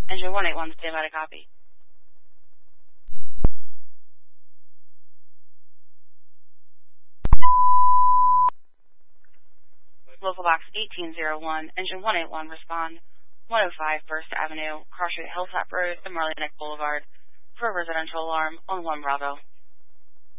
Engine 181, stand by to copy. Local box 1801, engine 181, respond. 105 First Avenue, Cross Street, Hilltop Road, and Marley Neck Boulevard, for a residential alarm on 1 Bravo.